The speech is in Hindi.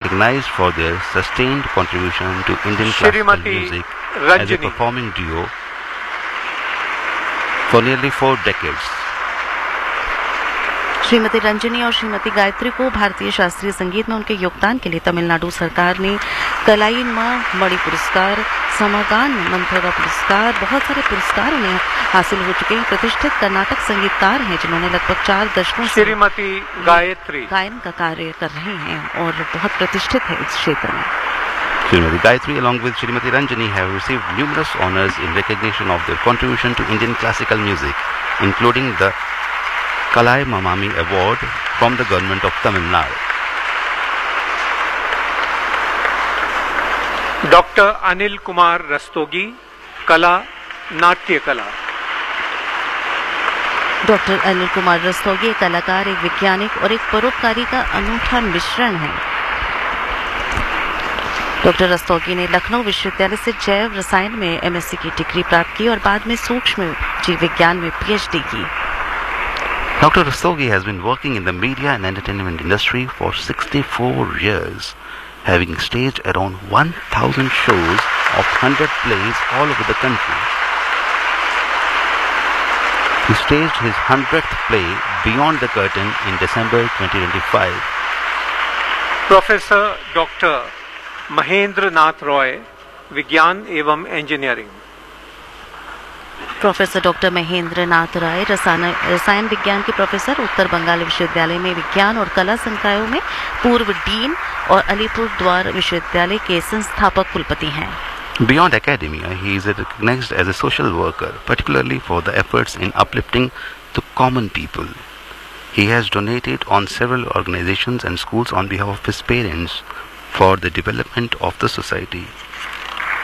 recognized for their sustained contribution to Indian classical music as a performing duo for nearly 4 decades. Shrimati Ranjani और श्रीमती गायत्री को भारतीय शास्त्रीय संगीत में उनके योगदान के लिए तमिलनाडु सरकार ने कलाइमा मणि पुरस्कार, समागान मंथरा पुरस्कार, बहुत सारे पुरस्कार उन्हें हासिल हो चुके हैं। प्रतिष्ठित कर्नाटक संगीतकार हैं जिन्होंने लगभग 4 दशकों से श्रीमती गायत्री गायन का कार्य कर रहे हैं और बहुत प्रतिष्ठित है इस क्षेत्र में। Srimati Gayatri along with Srimati Ranjani have received numerous honors in recognition of their contribution to Indian classical music, including the Kalai Mamami Award from the Government of Tamil Nadu. Doctor Anil Kumar Rastogi, कला नाट्य कला। डॉक्टर अनिल कुमार रस्तोगी एक कलाकार, एक वैज्ञानिक और एक परोपकारी का अनूठा मिश्रण है। डॉक्टर रस्तोगी ने लखनऊ विश्वविद्यालय से जैव रसायन में एमएससी की डिग्री प्राप्त की और बाद में सूक्ष्म जीव विज्ञान में पीएचडी की। Dr. Rastogi has been working in the media and entertainment industry for 64 years, having staged around 1,000 shows of 100 plays all over the country. He staged his 100th play Beyond the Curtain in December 2025. Professor doctor Mahendra Nath Roy, विज्ञान एवं engineering. Professor doctor Mahendra Nath राय रसायन विज्ञान के प्रोफेसर, उत्तर बंगाल विश्वविद्यालय में विज्ञान और कला संकायों में पूर्व डीन और अलीपुर द्वार विश्वविद्यालय के संस्थापक कुलपति हैं। Beyond academia, he is recognized as a social worker, particularly for the efforts in uplifting the common people. He has donated on several organizations and schools on behalf of his parents for the development of the society.